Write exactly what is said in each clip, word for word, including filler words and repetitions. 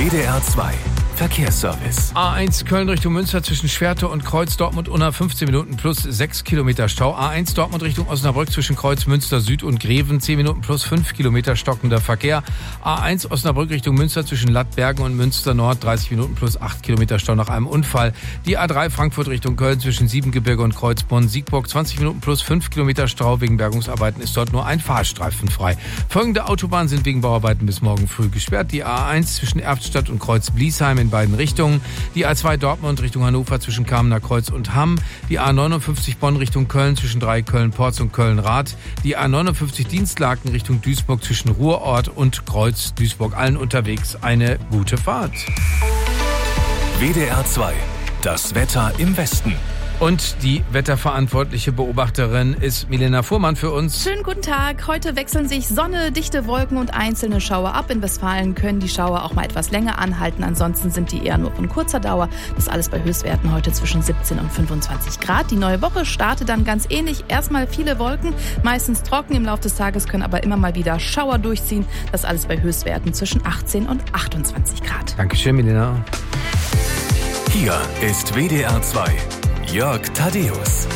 W D R zwei Verkehrsservice. A eins Köln Richtung Münster zwischen Schwerte und Kreuz Dortmund Unna fünfzehn Minuten plus sechs Kilometer Stau. A eins Dortmund Richtung Osnabrück zwischen Kreuz Münster Süd und Greven zehn Minuten plus fünf Kilometer stockender Verkehr. A eins Osnabrück Richtung Münster zwischen Lattbergen und Münster Nord dreißig Minuten plus acht Kilometer Stau nach einem Unfall. Die A drei Frankfurt Richtung Köln zwischen Siebengebirge und Kreuzbronn-Siegburg zwanzig Minuten plus fünf Kilometer Stau. Wegen Bergungsarbeiten ist dort nur ein Fahrstreifen frei. Folgende Autobahnen sind wegen Bauarbeiten bis morgen früh gesperrt. Die A eins zwischen Erftstadt und Kreuz-Bliesheim in beiden Richtungen. Die A zwei Dortmund Richtung Hannover zwischen Kamener Kreuz und Hamm. Die A neunundfünfzig Bonn Richtung Köln zwischen drei Köln-Porz und Köln-Rath. Die A neunundfünfzig Dienstlaken Richtung Duisburg zwischen Ruhrort und Kreuz Duisburg. Allen unterwegs eine gute Fahrt. W D R zwei. Das Wetter im Westen. Und die wetterverantwortliche Beobachterin ist Milena Fuhrmann für uns. Schönen guten Tag. Heute wechseln sich Sonne, dichte Wolken und einzelne Schauer ab. In Westfalen können die Schauer auch mal etwas länger anhalten. Ansonsten sind die eher nur von kurzer Dauer. Das alles bei Höchstwerten heute zwischen siebzehn und fünfundzwanzig Grad. Die neue Woche startet dann ganz ähnlich. Erstmal viele Wolken, meistens trocken. Im Laufe des Tages können aber immer mal wieder Schauer durchziehen. Das alles bei Höchstwerten zwischen achtzehn und achtundzwanzig Grad. Dankeschön, Milena. Hier ist W D R zwei. Jörg Thaddeus.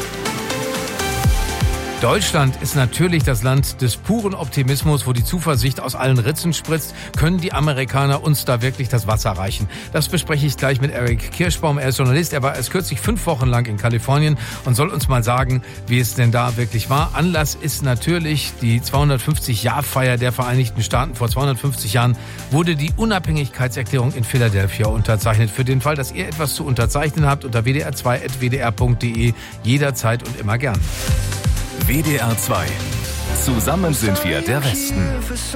Deutschland ist natürlich das Land des puren Optimismus, wo die Zuversicht aus allen Ritzen spritzt. Können die Amerikaner uns da wirklich das Wasser reichen? Das bespreche ich gleich mit Eric Kirschbaum. Er ist Journalist, er war erst kürzlich fünf Wochen lang in Kalifornien und soll uns mal sagen, wie es denn da wirklich war. Anlass ist natürlich die zweihundertfünfzig-Jahr-Feier der Vereinigten Staaten. Vor zweihundertfünfzig Jahren wurde die Unabhängigkeitserklärung in Philadelphia unterzeichnet. Für den Fall, dass ihr etwas zu unterzeichnen habt, unter w d r zwei punkt w d r punkt d e jederzeit und immer gern. W D R zwei. Zusammen sind wir der Westen.